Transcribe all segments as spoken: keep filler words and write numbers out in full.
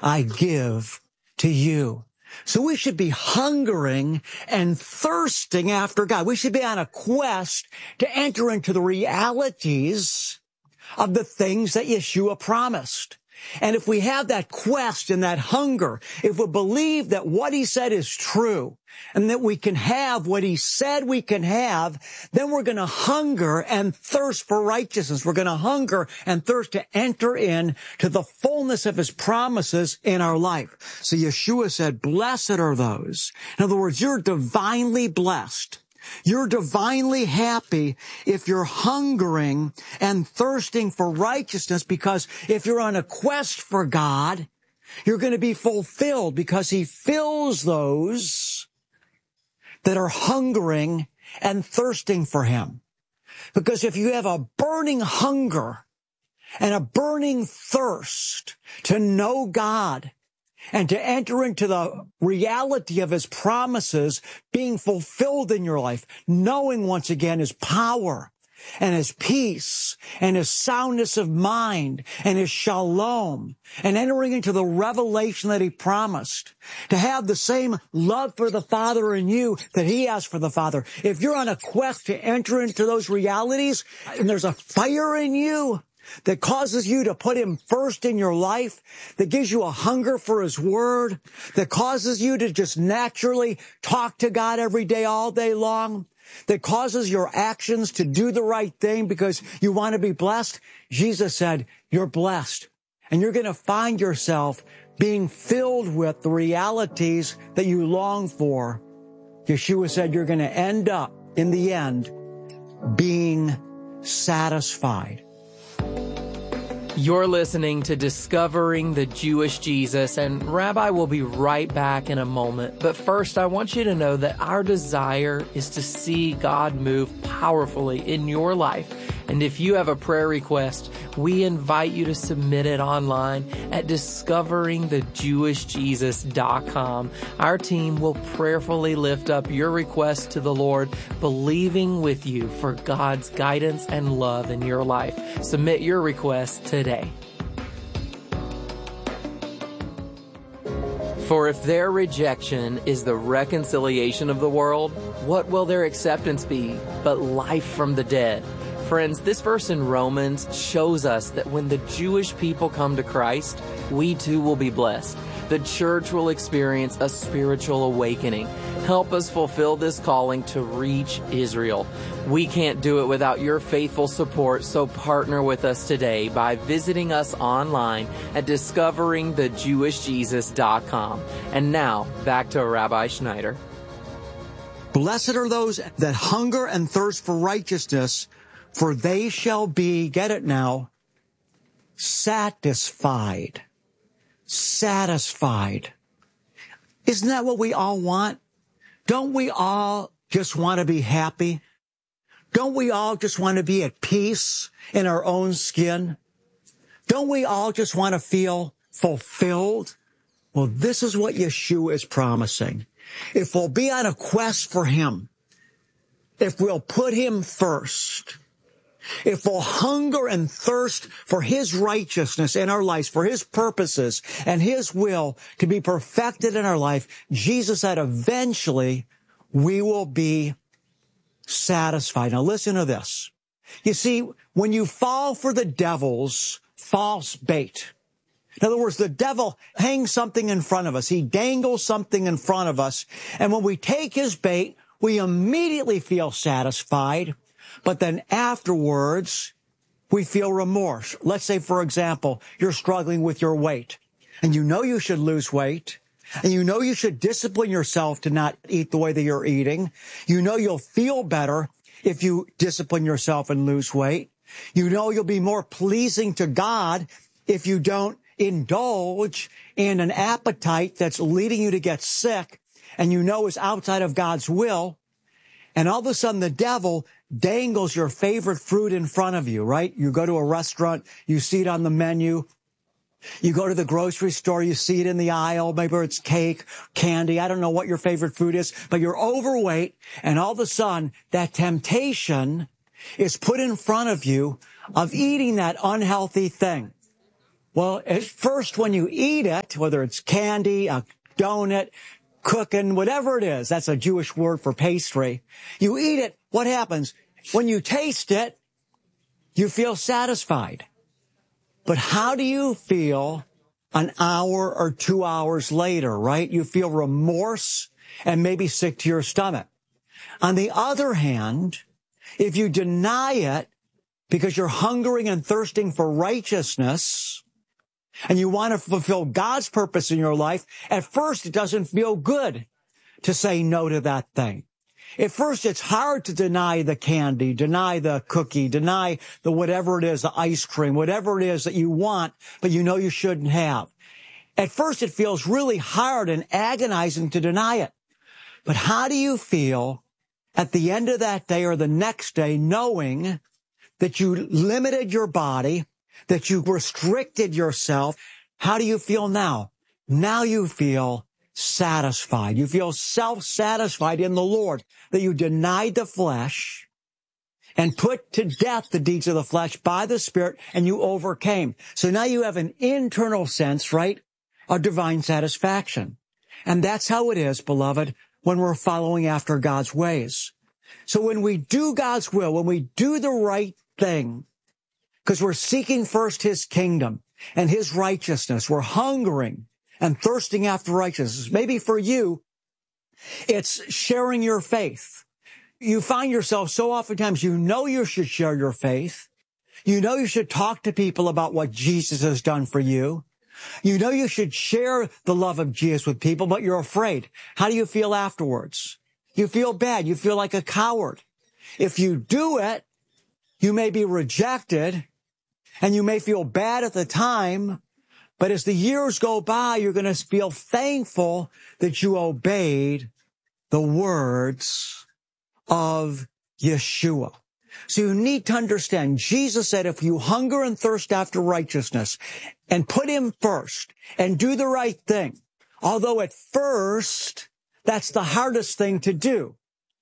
I give to you. So we should be hungering and thirsting after God. We should be on a quest to enter into the realities of the things that Yeshua promised. And if we have that quest and that hunger, if we believe that what he said is true and that we can have what he said we can have, then we're going to hunger and thirst for righteousness. We're going to hunger and thirst to enter in to the fullness of his promises in our life. So Yeshua said, blessed are those. In other words, you're divinely blessed. You're divinely happy if you're hungering and thirsting for righteousness, because if you're on a quest for God, you're going to be fulfilled because he fills those that are hungering and thirsting for him. Because if you have a burning hunger and a burning thirst to know God, and to enter into the reality of his promises being fulfilled in your life, knowing once again his power and his peace and his soundness of mind and his shalom, and entering into the revelation that he promised, to have the same love for the Father in you that he has for the Father. If you're on a quest to enter into those realities and there's a fire in you that causes you to put him first in your life, that gives you a hunger for his word, that causes you to just naturally talk to God every day, all day long, that causes your actions to do the right thing because you want to be blessed, Jesus said, you're blessed. And you're going to find yourself being filled with the realities that you long for. Yeshua said you're going to end up, in the end, being satisfied. You're listening to Discovering the Jewish Jesus, and Rabbi will be right back in a moment. But first, I want you to know that our desire is to see God move powerfully in your life. And if you have a prayer request, we invite you to submit it online at discovering the jewish jesus dot com. Our team will prayerfully lift up your request to the Lord, believing with you for God's guidance and love in your life. Submit your request today. For if their rejection is the reconciliation of the world, what will their acceptance be but life from the dead? Friends, this verse in Romans shows us that when the Jewish people come to Christ, we too will be blessed. The church will experience a spiritual awakening. Help us fulfill this calling to reach Israel. We can't do it without your faithful support, so partner with us today by visiting us online at discovering the jewish jesus dot com. And now, back to Rabbi Schneider. Blessed are those that hunger and thirst for righteousness, for they shall be, get it now, satisfied. Satisfied. Isn't that what we all want? Don't we all just want to be happy? Don't we all just want to be at peace in our own skin? Don't we all just want to feel fulfilled? Well, this is what Yeshua is promising. If we'll be on a quest for him, if we'll put him first, if we'll hunger and thirst for his righteousness in our lives, for his purposes and his will to be perfected in our life, Jesus said eventually we will be satisfied. Now listen to this. You see, when you fall for the devil's false bait, in other words, the devil hangs something in front of us. He dangles something in front of us. And when we take his bait, we immediately feel satisfied. But then afterwards, we feel remorse. Let's say, for example, you're struggling with your weight and you know you should lose weight and you know you should discipline yourself to not eat the way that you're eating. You know you'll feel better if you discipline yourself and lose weight. You know you'll be more pleasing to God if you don't indulge in an appetite that's leading you to get sick and you know is outside of God's will. And all of a sudden the devil dangles your favorite fruit in front of you, right? You go to a restaurant, you see it on the menu. You go to the grocery store, you see it in the aisle. Maybe it's cake, candy. I don't know what your favorite food is, but you're overweight. And all of a sudden that temptation is put in front of you of eating that unhealthy thing. Well, at first when you eat it, whether it's candy, a donut, cooking, whatever it is, that's a Jewish word for pastry. You eat it, what happens? When you taste it, you feel satisfied. But how do you feel an hour or two hours later, right? You feel remorse and maybe sick to your stomach. On the other hand, if you deny it because you're hungering and thirsting for righteousness and you want to fulfill God's purpose in your life, at first it doesn't feel good to say no to that thing. At first it's hard to deny the candy, deny the cookie, deny the whatever it is, the ice cream, whatever it is that you want, but you know you shouldn't have. At first it feels really hard and agonizing to deny it. But how do you feel at the end of that day or the next day knowing that you limited your body, that you restricted yourself? How do you feel now? Now you feel satisfied. You feel self-satisfied in the Lord, that you denied the flesh and put to death the deeds of the flesh by the Spirit, and you overcame. So now you have an internal sense, right, of divine satisfaction. And that's how it is, beloved, when we're following after God's ways. So when we do God's will, when we do the right thing, because we're seeking first His kingdom and His righteousness, we're hungering and thirsting after righteousness. Maybe for you, it's sharing your faith. You find yourself so oftentimes, you know you should share your faith. You know you should talk to people about what Jesus has done for you. You know you should share the love of Jesus with people, but you're afraid. How do you feel afterwards? You feel bad. You feel like a coward. If you do it, you may be rejected, and you may feel bad at the time, but as the years go by, you're going to feel thankful that you obeyed the words of Yeshua. So you need to understand, Jesus said, if you hunger and thirst after righteousness and put Him first and do the right thing, although at first that's the hardest thing to do.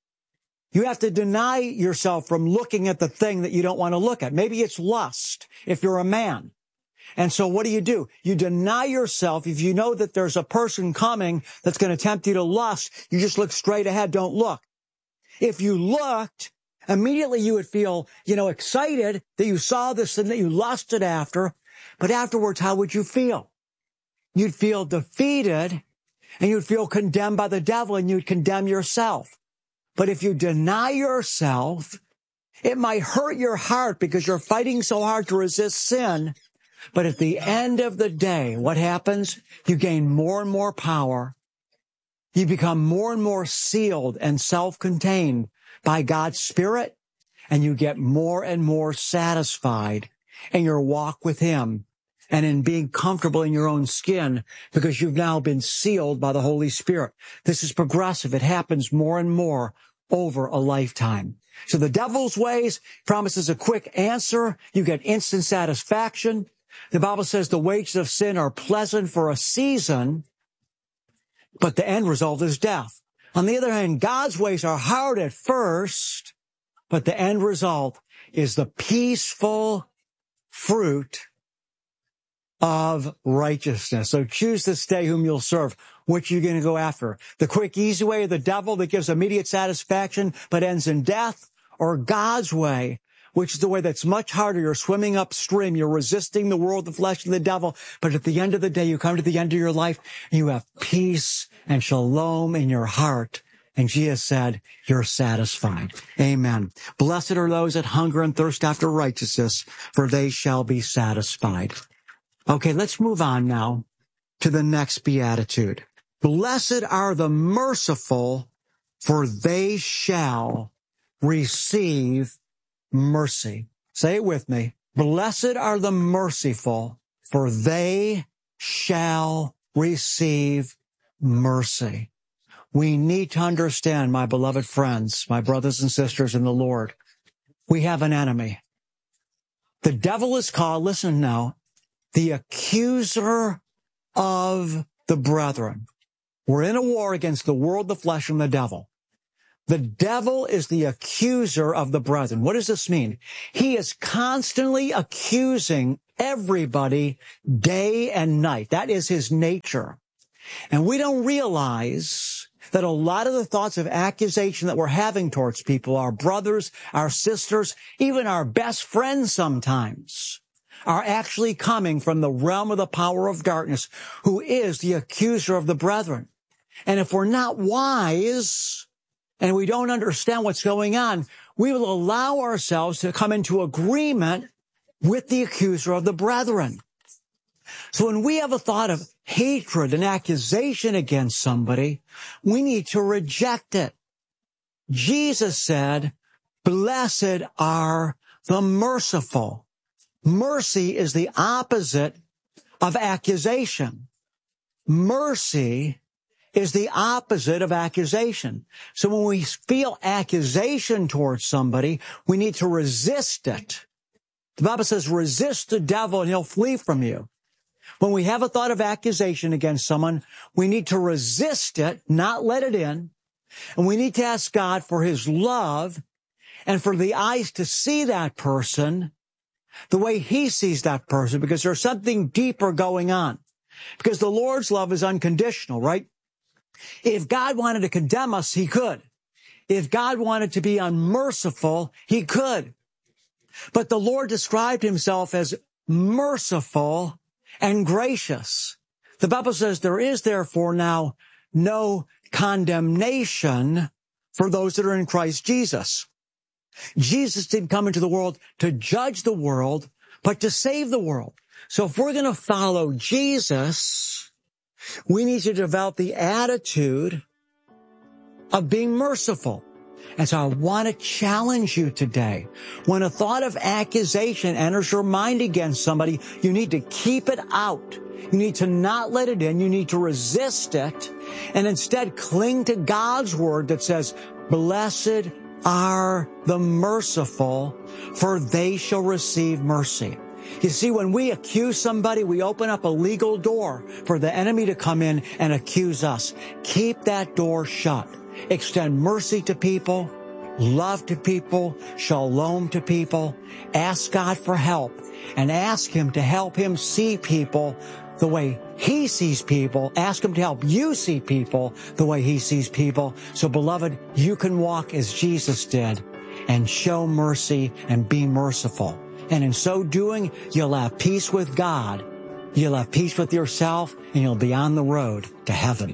You have to deny yourself from looking at the thing that you don't want to look at. Maybe it's lust if you're a man. And so what do you do? You deny yourself. If you know that there's a person coming that's going to tempt you to lust, you just look straight ahead, don't look. If you looked, immediately you would feel, you know, excited that you saw this thing that you lusted after. But afterwards, how would you feel? You'd feel defeated, and you'd feel condemned by the devil, and you'd condemn yourself. But if you deny yourself, it might hurt your heart because you're fighting so hard to resist sin. But at the end of the day, what happens? You gain more and more power. You become more and more sealed and self-contained by God's Spirit, and you get more and more satisfied in your walk with Him and in being comfortable in your own skin because you've now been sealed by the Holy Spirit. This is progressive. It happens more and more over a lifetime. So the devil's ways promises a quick answer. You get instant satisfaction. The Bible says the wages of sin are pleasant for a season, but the end result is death. On the other hand, God's ways are hard at first, but the end result is the peaceful fruit of righteousness. So choose this day whom you'll serve. Which you're going to go after? The quick, easy way of the devil that gives immediate satisfaction but ends in death, or God's way, which is the way that's much harder. You're swimming upstream. You're resisting the world, the flesh, and the devil. But at the end of the day, you come to the end of your life, and you have peace and shalom in your heart. And Jesus said, you're satisfied. Amen. Blessed are those that hunger and thirst after righteousness, for they shall be satisfied. Okay, let's move on now to the next beatitude. Blessed are the merciful, for they shall receive mercy. Say it with me. Blessed are the merciful, for they shall receive mercy. We need to understand, my beloved friends, my brothers and sisters in the Lord, we have an enemy. The devil is called, listen now, the accuser of the brethren. We're in a war against the world, the flesh, and the devil. The devil is the accuser of the brethren. What does this mean? He is constantly accusing everybody day and night. That is his nature. And we don't realize that a lot of the thoughts of accusation that we're having towards people, our brothers, our sisters, even our best friends sometimes, are actually coming from the realm of the power of darkness, who is the accuser of the brethren. And if we're not wise and we don't understand what's going on, we will allow ourselves to come into agreement with the accuser of the brethren. So when we have a thought of hatred and accusation against somebody, we need to reject it. Jesus said, "Blessed are the merciful." Mercy is the opposite of accusation. Mercy is the opposite of accusation. So when we feel accusation towards somebody, we need to resist it. The Bible says, resist the devil and he'll flee from you. When we have a thought of accusation against someone, we need to resist it, not let it in. And we need to ask God for his love and for the eyes to see that person the way he sees that person, because there's something deeper going on. Because the Lord's love is unconditional, right? If God wanted to condemn us, he could. If God wanted to be unmerciful, he could. But the Lord described himself as merciful and gracious. The Bible says there is therefore now no condemnation for those that are in Christ Jesus. Jesus didn't come into the world to judge the world, but to save the world. So if we're going to follow Jesus, we need to develop the attitude of being merciful. And so I want to challenge you today. When a thought of accusation enters your mind against somebody, you need to keep it out. You need to not let it in. You need to resist it and instead cling to God's word that says, "Blessed are the merciful, for they shall receive mercy." You see, when we accuse somebody, we open up a legal door for the enemy to come in and accuse us. Keep that door shut. Extend mercy to people, love to people, shalom to people. Ask God for help and ask him to help him see people the way he sees people. Ask him to help you see people the way he sees people. So, beloved, you can walk as Jesus did and show mercy and be merciful. And in so doing, you'll have peace with God, you'll have peace with yourself, and you'll be on the road to heaven.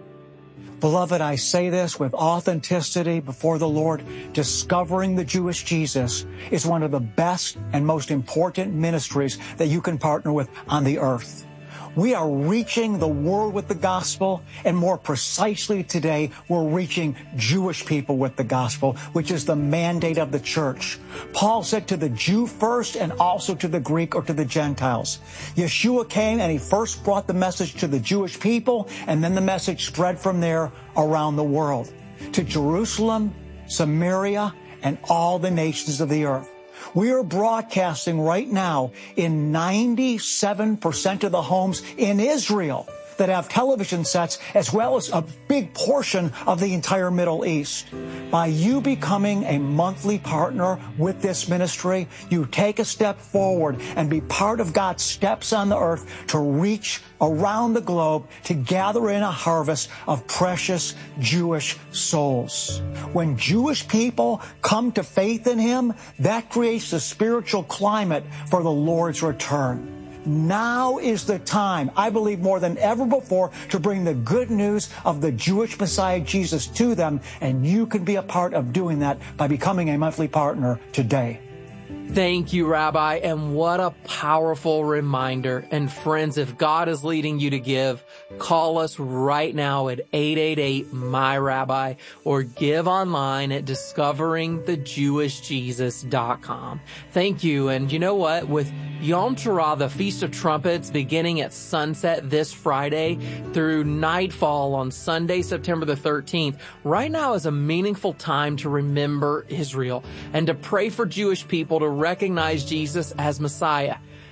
Beloved, I say this with authenticity before the Lord. Discovering the Jewish Jesus is one of the best and most important ministries that you can partner with on the earth. We are reaching the world with the gospel, and more precisely today, we're reaching Jewish people with the gospel, which is the mandate of the church. Paul said to the Jew first and also to the Greek or to the Gentiles. Yeshua came and he first brought the message to the Jewish people, and then the message spread from there around the world to Jerusalem, Samaria, and all the nations of the earth. We are broadcasting right now in ninety-seven percent of the homes in Israel that have television sets, as well as a big portion of the entire Middle East. By you becoming a monthly partner with this ministry, you take a step forward and be part of God's steps on the earth to reach around the globe to gather in a harvest of precious Jewish souls. When Jewish people come to faith in him, that creates the spiritual climate for the Lord's return. Now is the time, I believe more than ever before, to bring the good news of the Jewish Messiah Jesus to them, and you can be a part of doing that by becoming a monthly partner today. Thank you, Rabbi, and what a powerful reminder. And friends, if God is leading you to give, call us right now at eight eight eight, M Y R A B B I or give online at discovering the jewish jesus dot com. Thank you. And you know what? With Yom Teruah, the Feast of Trumpets, beginning at sunset this Friday through nightfall on Sunday, September the thirteenth, right now is a meaningful time to remember Israel and to pray for Jewish people to recognize Jesus as Messiah.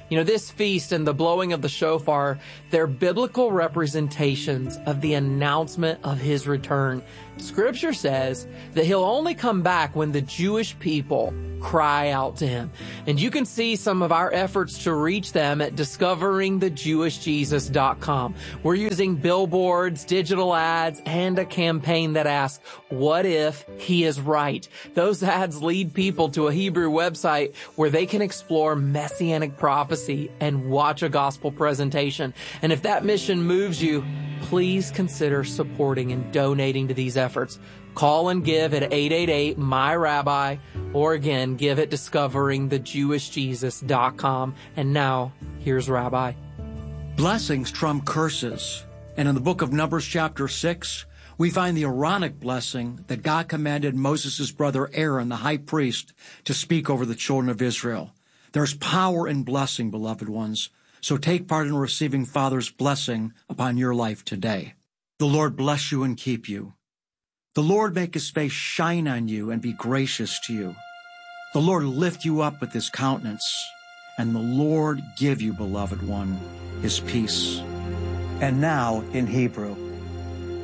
You know, this feast and the blowing of the shofar, they're biblical representations of the announcement of his return. Scripture says that he'll only come back when the Jewish people cry out to him. And you can see some of our efforts to reach them at discovering the jewish jesus dot com. We're using billboards, digital ads, and a campaign that asks, what if he is right? Those ads lead people to a Hebrew website where they can explore messianic prophecy and watch a gospel presentation. And if that mission moves you, please consider supporting and donating to these efforts. Call and give at eight eight eight, M Y R A B B I, or again, give at discovering the jewish jesus dot com. And now, here's Rabbi. Blessings trump curses. And in the book of Numbers chapter six, we find the Aaronic blessing that God commanded Moses' brother Aaron, the high priest, to speak over the children of Israel. There's power in blessing, beloved ones. So take part in receiving Father's blessing upon your life today. The Lord bless you and keep you. The Lord make his face shine on you and be gracious to you. The Lord lift you up with his countenance, and the Lord give you, beloved one, his peace. And now in Hebrew.